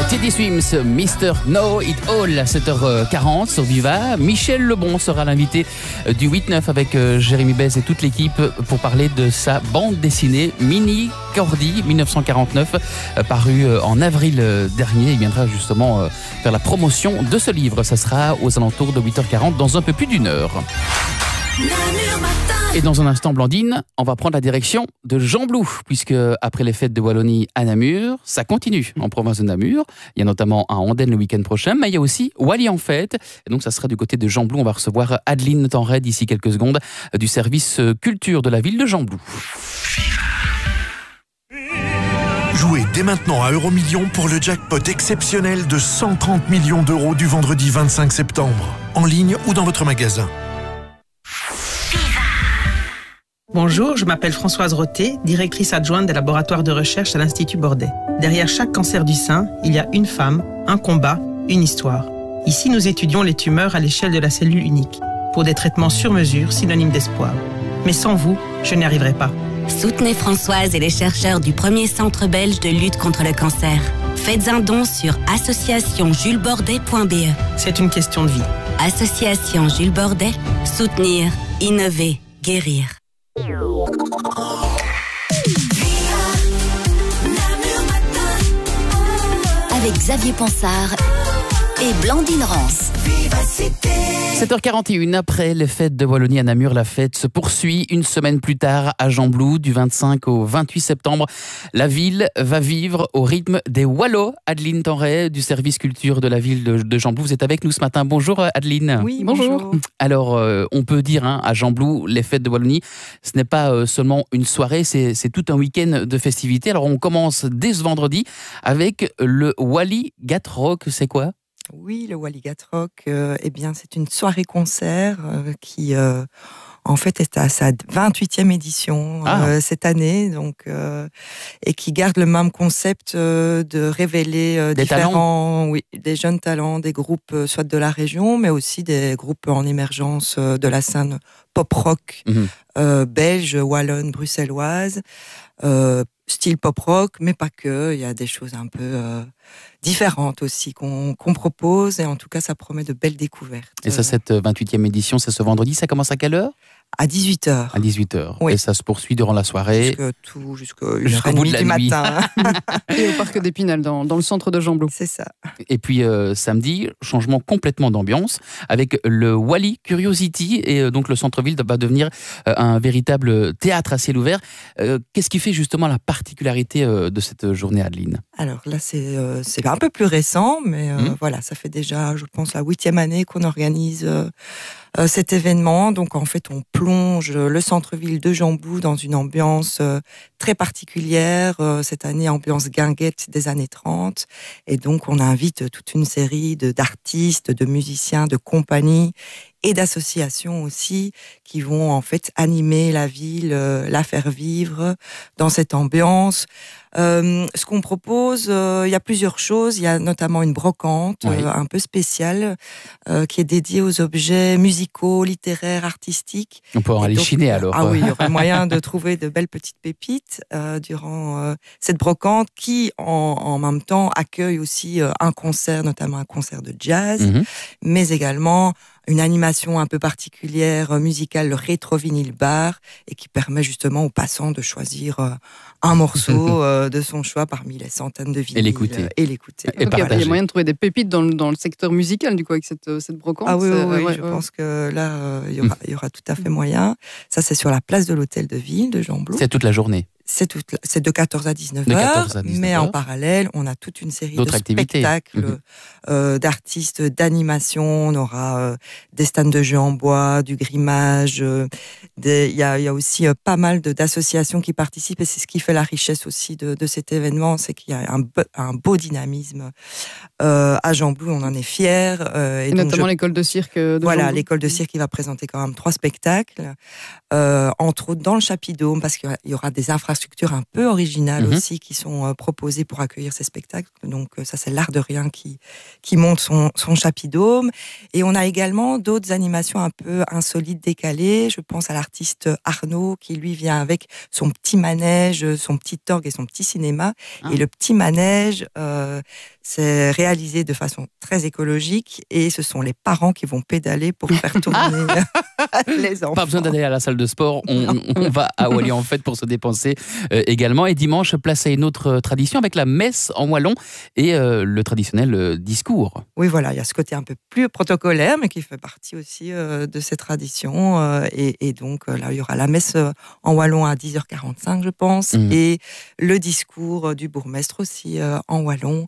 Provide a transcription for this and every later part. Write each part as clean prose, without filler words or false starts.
Teddy Swims, Mr. Know It All, à 7h40 sur Viva. Michel Lebon sera l'invité du 8-9 avec Jérémy Bez et toute l'équipe pour parler de sa bande dessinée Mini Cordy 1949, paru en avril dernier. Il viendra justement faire la promotion de ce livre. Ça sera aux alentours de 8h40 dans un peu plus d'une heure. Et dans un instant, Blandine, on va prendre la direction de Gembloux, puisque après les fêtes de Wallonie à Namur, ça continue en province de Namur. Il y a notamment un Andenne le week-end prochain, mais il y a aussi Wally en fête. Et donc ça sera du côté de Gembloux. On va recevoir Adeline Tenray d'ici quelques secondes du service culture de la ville de Gembloux. Jouez dès maintenant à Euromillions pour le jackpot exceptionnel de 130 millions d'euros du vendredi 25 septembre, en ligne ou dans votre magasin. Bonjour, je m'appelle Françoise Roté, directrice adjointe des laboratoires de recherche à l'Institut Bordet. Derrière chaque cancer du sein, il y a une femme, un combat, une histoire. Ici, nous étudions les tumeurs à l'échelle de la cellule unique, pour des traitements sur mesure, synonymes d'espoir. Mais sans vous, je n'y arriverai pas. Soutenez Françoise et les chercheurs du premier centre belge de lutte contre le cancer. Faites un don sur associationjulesbordet.be. C'est une question de vie. Association Jules Bordet, soutenir, innover, guérir. Avec Xavier Ponsard et Blandine Rance. 7h41, après les fêtes de Wallonie à Namur, la fête se poursuit une semaine plus tard à Gembloux, du 25 au 28 septembre. La ville va vivre au rythme des Wallos. Adeline Tenray du service culture de la ville de Gembloux, vous êtes avec nous ce matin. Bonjour Adeline. Oui, bonjour. Alors, on peut dire à Gembloux, les fêtes de Wallonie, ce n'est pas seulement une soirée, c'est tout un week-end de festivités. Alors, on commence dès ce vendredi avec le Wally Gat Rock. C'est quoi ? Oui, le Wally Gat Rock, eh bien, c'est une soirée-concert qui, en fait, est à sa 28e édition cette année, donc, et qui garde le même concept de révéler des différents, des jeunes talents, des groupes soit de la région, mais aussi des groupes en émergence de la scène pop-rock belge, wallonne, bruxelloise. Style pop-rock, mais pas que. Il y a des choses un peu différentes aussi qu'on propose. Et en tout cas, ça promet de belles découvertes. Et ça, cette 28e édition, c'est ce vendredi. Ça commence à quelle heure ? À 18h. À 18h. Oui. Et ça se poursuit durant la soirée. Jusqu'au bout de la du nuit. matin. Et au parc d'Épinal, dans le centre de Gembloux. C'est ça. Et puis samedi, changement complètement d'ambiance avec le Wally Curiosity. Et donc le centre-ville va devenir un véritable théâtre à ciel ouvert. Qu'est-ce qui fait justement la particularité de cette journée, Adeline ? Alors là, c'est un peu plus récent, mais voilà, ça fait déjà, je pense, la 8e année qu'on organise cet événement. Donc en fait, on plonge le centre-ville de Gembloux dans une ambiance très particulière. Cette année, ambiance guinguette des années 30. Et donc, on invite toute une série d'artistes, de musiciens, de compagnies et d'associations aussi qui vont en fait animer la ville, la faire vivre dans cette ambiance. Ce qu'on propose, il y a plusieurs choses. Il y a notamment une brocante un peu spéciale qui est dédiée aux objets musicaux, littéraires, artistiques. On peut en halluciner alors. Ah oui, il y aurait moyen de trouver de belles petites pépites durant cette brocante qui, en même temps, accueille aussi un concert, notamment un concert de jazz, mais également une animation un peu particulière musicale, le Rétro Vinyl Bar, et qui permet justement aux passants de choisir un morceau de son choix parmi les centaines de vinyles. Et l'écouter. Et Donc, il y a moyen de trouver des pépites dans le secteur musical, du coup, avec cette brocante. Ah oui, je pense que là, il y aura tout à fait moyen. Ça, c'est sur la place de l'Hôtel de Ville de Gembloux. C'est toute la journée. C'est de 14 à 19h, mais en parallèle, on a toute une série de spectacles d'artistes, d'animation. On aura des stands de jeux en bois, du grimage. Il y a aussi pas mal d'associations qui participent, et c'est ce qui fait la richesse aussi de cet événement, c'est qu'il y a un beau dynamisme à Gembloux, on en est fiers. Et donc, notamment l'école de cirque de Voilà, Gembloux. l'école de cirque qui va présenter quand même 3 spectacles, entre autres dans le Chapiteau, parce qu'il y aura des infrastructures infrastructures un peu originales aussi qui sont proposées pour accueillir ces spectacles. Donc ça, c'est l'Art de Rien qui monte son chapiteau. Et on a également d'autres animations un peu insolites, décalées. Je pense à l'artiste Arnaud qui, lui, vient avec son petit manège, son petit orgue et son petit cinéma. Et le petit manège, c'est réalisé de façon très écologique et ce sont les parents qui vont pédaler pour faire tourner les enfants. Pas besoin d'aller à la salle de sport, on va à Wally en fait pour se dépenser également. Et dimanche, place à une autre tradition avec la messe en wallon et le traditionnel discours. Oui, voilà, il y a ce côté un peu plus protocolaire, mais qui fait partie aussi de ces traditions. Et donc là, il y aura la messe en wallon à 10h45, je pense, et le discours du bourgmestre aussi en wallon,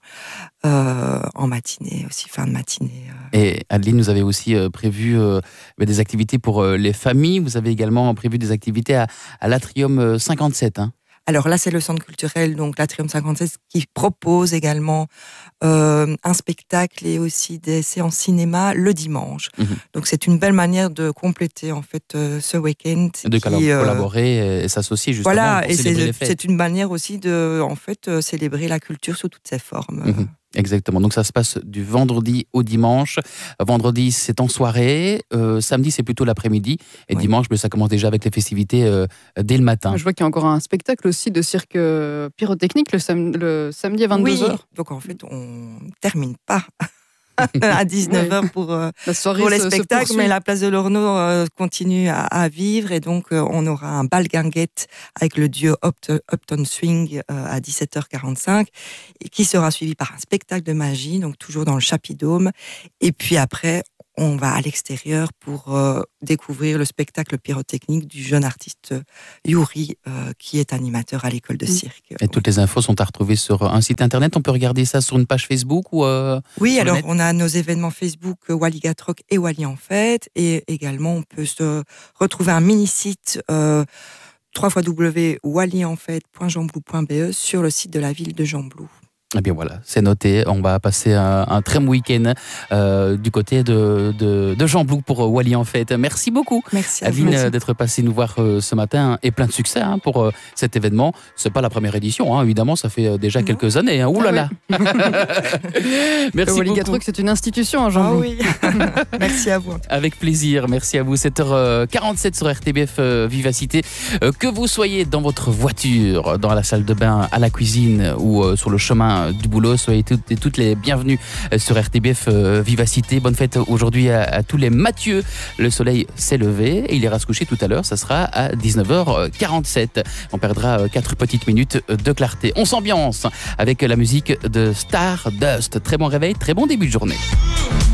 en matinée aussi, fin de matinée. Et Adeline, vous avez aussi prévu des activités pour les familles. Vous avez également prévu des activités à l'Atrium 57. Alors là, c'est le centre culturel, donc l'Atrium 57, qui propose également un spectacle et aussi des séances cinéma le dimanche. Donc c'est une belle manière de compléter en fait ce week-end. De collaborer et s'associer justement. Voilà, pour et célébrer les fêtes. c'est une manière aussi de en fait célébrer la culture sous toutes ses formes. Exactement, donc ça se passe du vendredi au dimanche. Vendredi, c'est en soirée. Samedi, c'est plutôt l'après-midi. Et dimanche, ça commence déjà avec les festivités dès le matin. Je vois qu'il y a encore un spectacle aussi de cirque pyrotechnique le samedi à 22h. Oui, donc en fait, on termine pas à 19h pour les spectacles, mais la place de l'Orneau continue à vivre et donc on aura un bal guinguette avec le duo Upton Swing à 17h45 et qui sera suivi par un spectacle de magie, donc toujours dans le Chapidôme. Et puis après, on va à l'extérieur pour découvrir le spectacle pyrotechnique du jeune artiste Yuri, qui est animateur à l'école de cirque. Et toutes les infos sont à retrouver sur un site internet. On peut regarder ça sur une page Facebook ou oui, alors on a nos événements Facebook Walligatrock et Wally en fête. Et également, on peut se retrouver un mini-site www.wallyonfête.jeanblou.be sur le site de la ville de Jeanblou. Eh bien voilà, c'est noté. On va passer un très bon week-end du côté de Jeanblou pour Wally en fête. Merci beaucoup, Adeline, d'être passée nous voir ce matin et plein de succès pour cet événement. C'est pas la première édition, évidemment, ça fait déjà quelques années. Ouh là là. Merci beaucoup. Truc, c'est une institution, Jeanblou. Oui. Merci à vous. Avec plaisir, merci à vous. 7h47 sur RTBF Vivacité. Que vous soyez dans votre voiture, dans la salle de bain, à la cuisine ou sur le chemin du boulot, soyez toutes les bienvenues sur RTBF Vivacité. Bonne fête aujourd'hui à tous les Mathieu. Le soleil s'est levé et il ira se coucher tout à l'heure. Ça sera à 19h47. On perdra 4 petites minutes de clarté. On s'ambiance avec la musique de Stardust. Très bon réveil, très bon début de journée.